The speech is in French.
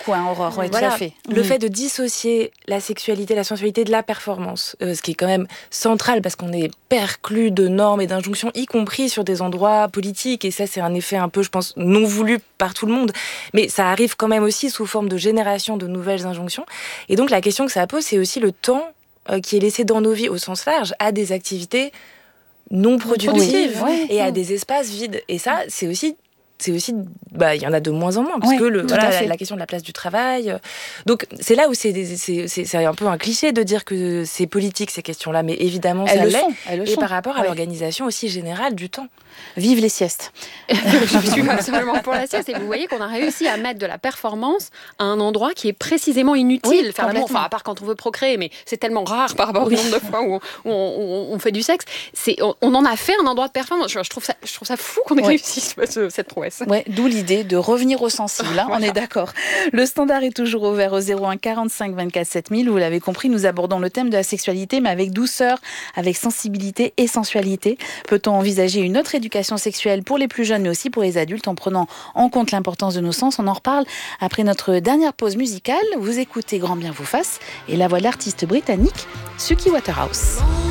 beaucoup, Aurore, tout voilà, à fait. Le fait de dissocier la sexualité, la sensualité de la performance, ce qui est quand même central parce qu'on est perclus de normes et d'injonctions, y compris sur des endroits politiques, et ça c'est un effet un peu, je pense, non voulu par tout le monde, mais ça arrive quand même aussi sous forme de génération de nouvelles injonctions. Et donc la question que ça pose, c'est aussi le temps qui est laissé dans nos vies au sens large à des activités non productives et à des espaces vides. Et ça, c'est aussi, il y en a de moins en moins, parce que la question de la place du travail. Donc, c'est là où c'est un peu un cliché de dire que c'est politique, ces questions-là, mais évidemment, ça l'est. Et par rapport à l'organisation aussi générale du temps. Vive les siestes. Je suis absolument pour la sieste. Et vous voyez qu'on a réussi à mettre de la performance à un endroit qui est précisément inutile. Faire l'amour, à part quand on veut procréer, mais c'est tellement rare par rapport au nombre de fois où on fait du sexe. On en a fait un endroit de performance. Je trouve ça fou qu'on ait réussi cette prouesse. Ouais, d'où l'idée de revenir au sensible, on est d'accord. Le standard est toujours ouvert au 01 45 24 7000. Vous l'avez compris, nous abordons le thème de la sexualité, mais avec douceur, avec sensibilité et sensualité. Peut-on envisager une autre éducation sexuelle pour les plus jeunes, mais aussi pour les adultes, en prenant en compte l'importance de nos sens? On en reparle après notre dernière pause musicale. Vous écoutez Grand Bien vous fasse, et la voix de l'artiste britannique Suki Waterhouse.